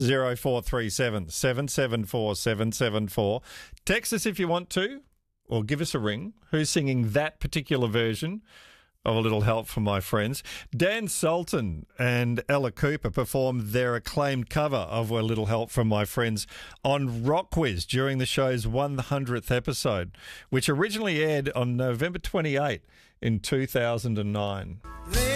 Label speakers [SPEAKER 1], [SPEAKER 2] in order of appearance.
[SPEAKER 1] 0437 774 774. Text us if you want to, or give us a ring. Who's singing that particular version of A Little Help from My Friends? Dan Sultan and Ella Cooper performed their acclaimed cover of A Little Help from My Friends on Rock Quiz during the show's 100th episode, which originally aired on November 28 in 2009.